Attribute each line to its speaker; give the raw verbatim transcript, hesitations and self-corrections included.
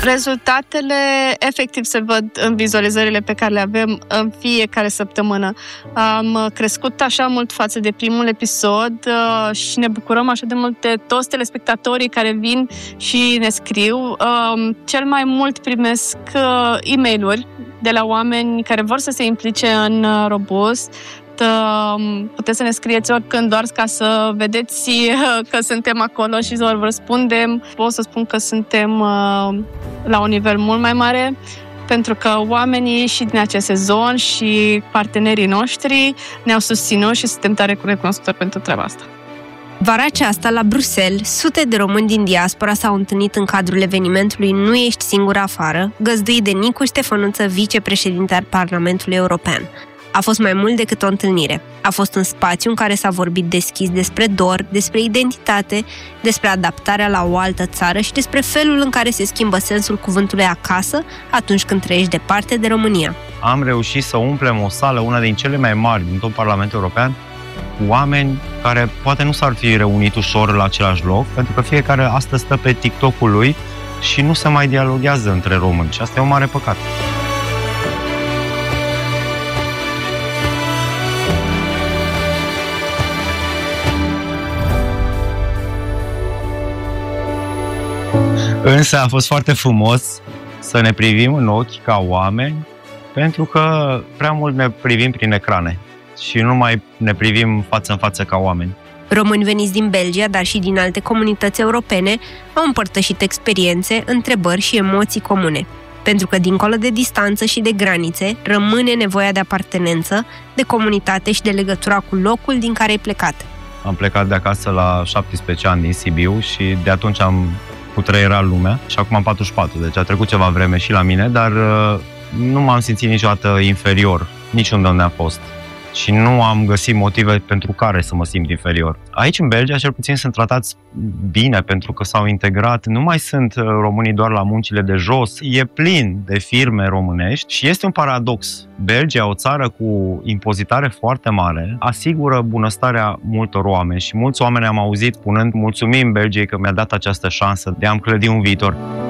Speaker 1: Rezultatele efectiv se văd în vizualizările pe care le avem în fiecare săptămână. Am crescut așa mult față de primul episod și ne bucurăm așa de mult de toți telespectatorii care vin și ne scriu. Cel mai mult primesc e-mail-uri de la oameni care vor să se implice în Robust. Puteți să ne scrieți oricând, doar ca să vedeți că suntem acolo și să vă răspundem. Pot să spun că suntem la un nivel mult mai mare, pentru că oamenii și din acest sezon și partenerii noștri ne-au susținut și suntem tare recunoscători pentru treaba asta.
Speaker 2: Vara aceasta, la Bruxelles, sute de români din diaspora s-au întâlnit în cadrul evenimentului Nu ești singur afară, găzduit de Nicu Ștefănuță, vicepreședinte al Parlamentului European. A fost mai mult decât o întâlnire. A fost un spațiu în care s-a vorbit deschis despre dor, despre identitate, despre adaptarea la o altă țară și despre felul în care se schimbă sensul cuvântului acasă atunci când trăiești departe de România.
Speaker 3: Am reușit să umplem o sală, una din cele mai mari din tot Parlamentul European, cu oameni care poate nu s-ar fi reunit ușor la același loc, pentru că fiecare astăzi stă pe TikTok-ul lui și nu se mai dialoghează între români și asta e un mare păcat. Însă a fost foarte frumos să ne privim în ochi ca oameni, pentru că prea mult ne privim prin ecrane și nu mai ne privim față în față ca oameni.
Speaker 2: Români veniți din Belgia, dar și din alte comunități europene, au împărtășit experiențe, întrebări și emoții comune. Pentru că, dincolo de distanță și de granițe, rămâne nevoia de apartenență, de comunitate și de legătura cu locul din care ai plecat.
Speaker 3: Am plecat de acasă la șaptesprezece ani din Sibiu și de atunci am cutreierat lumea și acum am patruzeci și patru, deci a trecut ceva vreme și la mine, dar uh, nu m-am simțit niciodată inferior, niciunde unde am fost. Și nu am găsit motive pentru care să mă simt inferior. Aici, în Belgia, cel puțin sunt tratați bine pentru că s-au integrat. Nu mai sunt românii doar la muncile de jos. E plin de firme românești și este un paradox. Belgia, o țară cu impozitare foarte mare, asigură bunăstarea multor oameni și mulți oameni am auzit punând mulțumim Belgiei că mi-a dat această șansă de a-mi clădi un viitor.